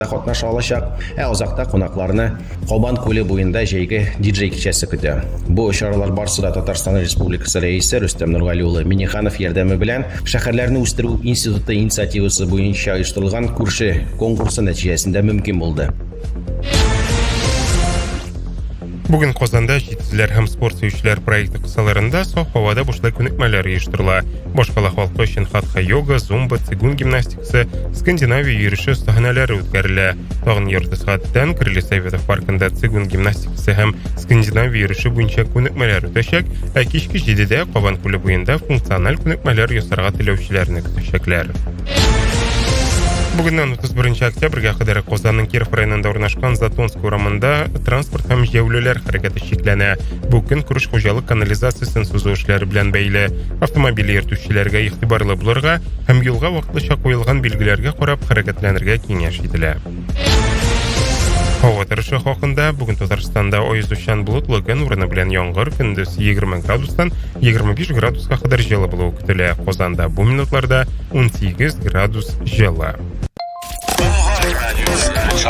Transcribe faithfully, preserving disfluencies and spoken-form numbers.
катнаша алачак, ә узакта кунакларны Кобан күле буенда җәйге диджей кичәсе көтә. Бу чаралар барысы да Татарстан Республикасы рәисе Рөстәм Нургали улы Миннеханов ярдәме белән шәһәрләрне үстерү институты инициативасы буенча оештырылган күрше конкурсы нәтиҗәсендә мөмкин булды. Бүген Казанда җитезләр һәм спорт сөючеләр проекты кысаларында саф һавада бушлай күнекмәләр оештырыла. Башкала халкы өчен хатха-йога, зумба, цигун гимнастикасы, Скандинавия йөреше сәхнәләре үткәрелә. Тагын ярты сәгатьтән Крылья Советов паркында цигун гимнастикасы һәм Скандинавия йөреше буенча күнекмәләр үтәчәк, ә кичке җидедә Кабан күле буенда функциональ күнекмәләр ясарга теләүчеләрне көтәчәкләр. Бүгеннән утыз беренче октябрьгә кадәр Казанның Киров районында урнашкан Затонск урамында транспорт һәм җәүләләр хәрәкәте шикләнә. Бу көн күреш хуҗалык канализациясын сузу эшләре белән бәйле. Автомобиль йөртүчеләргә игътибарлы булырга һәм юлга вакытлыча куелган билгеләргә карап хәрәкәтләнергә киңәш ителә. Һава торышы хакында бүген Татарстанда аязучан болытлы көн урыны белән яңгыр, көндез егерме градустан егерме биш градуска кадәр җылы булуы көтелә. Казанда бу минутларда ун сигез градус җылы.